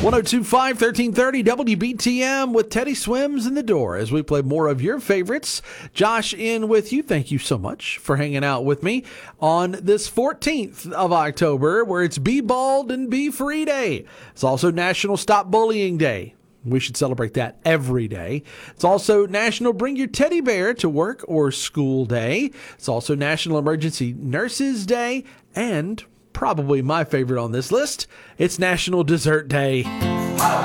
1025 1330 WBTM with Teddy Swims in the door as we play more of your favorites. Josh in with you. Thank you so much for hanging out with me on this 14th of October, where it's Be Bald and Be Free Day. It's also National Stop Bullying Day. We should celebrate that every day. It's also National Bring Your Teddy Bear to Work or School Day. It's also National Emergency Nurses Day, and probably my favorite on this list, it's National Dessert Day.